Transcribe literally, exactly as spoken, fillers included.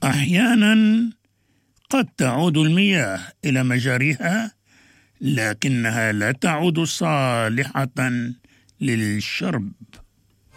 أحيانا قد تعود المياه إلى مجاريها، لكنها لا تعود صالحة للشرب.